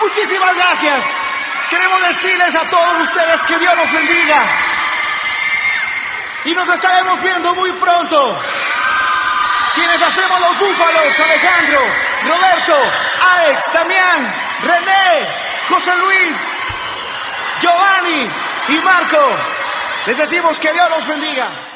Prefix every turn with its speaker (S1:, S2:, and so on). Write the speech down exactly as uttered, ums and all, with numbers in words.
S1: Muchísimas gracias. Queremos decirles a todos ustedes que Dios los bendiga. Y nos estaremos viendo muy pronto. Quienes hacemos los búfalos: Alejandro, Roberto, Alex, Damián, René, José Luis, Giovanni y Marco. Les decimos que Dios los bendiga.